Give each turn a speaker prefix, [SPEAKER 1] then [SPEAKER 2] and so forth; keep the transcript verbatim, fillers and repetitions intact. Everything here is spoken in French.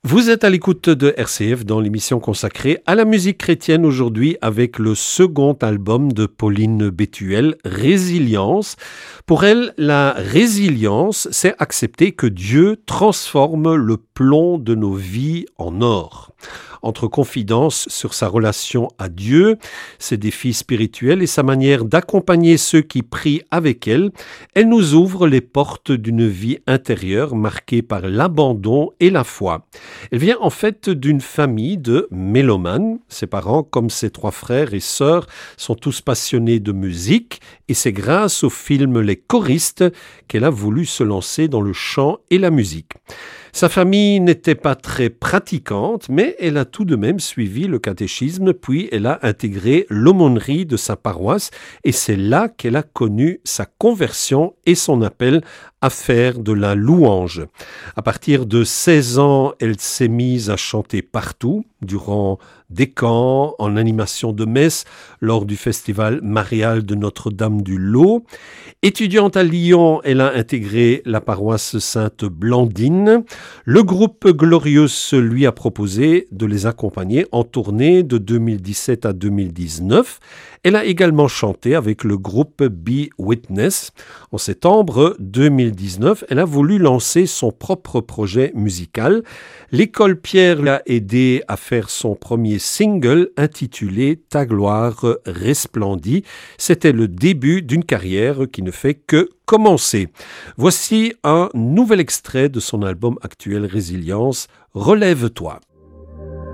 [SPEAKER 1] Vous êtes à l'écoute de R C F dans l'émission consacrée à la musique chrétienne aujourd'hui avec le second album de Pauline Bétuel, Résilience. Pour elle, la résilience, c'est accepter que Dieu transforme le plomb de nos vies en or. Entre confidences sur sa relation à Dieu, ses défis spirituels et sa manière d'accompagner ceux qui prient avec elle, elle nous ouvre les portes d'une vie intérieure marquée par l'abandon et la foi. Elle vient en fait d'une famille de mélomanes. Ses parents, comme ses trois frères et sœurs, sont tous passionnés de musique et c'est grâce au film Les Choristes qu'elle a voulu se lancer dans le chant et la musique. Sa famille n'était pas très pratiquante, mais elle a tout de même suivi le catéchisme, puis elle a intégré l'aumônerie de sa paroisse et c'est là qu'elle a connu sa conversion et son appel à faire de la louange. À partir de seize ans, elle s'est mise à chanter partout, durant des camps, en animation de messe, lors du festival marial de Notre-Dame du Lot. Étudiante à Lyon, elle a intégré la paroisse Sainte-Blandine. Le groupe Glorious lui a proposé de les accompagner en tournée de deux mille dix-sept à deux mille dix-neuf. Elle a également chanté avec le groupe Be Witness. En septembre deux mille dix-neuf, elle a voulu lancer son propre projet musical. L'école Pierre l'a aidé à faire son premier single intitulé Ta gloire resplendit. C'était le début d'une carrière qui ne fait que commencer. Voici un nouvel extrait de son album actuel Résilience, Relève-toi.